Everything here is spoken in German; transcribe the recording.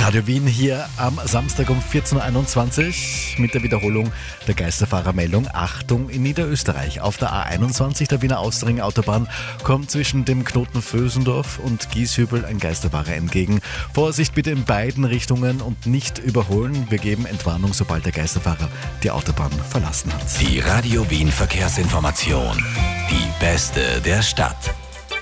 Radio Wien hier am Samstag um 14.21 Uhr mit der Wiederholung der Geisterfahrermeldung. Achtung in Niederösterreich. Auf der A21 der Wiener Austring-Autobahn kommt zwischen dem Knoten Vösendorf und Gieshübel ein Geisterfahrer entgegen. Vorsicht bitte in beiden Richtungen und nicht überholen. Wir geben Entwarnung, sobald der Geisterfahrer die Autobahn verlassen hat. Die Radio Wien Verkehrsinformation. Die beste der Stadt.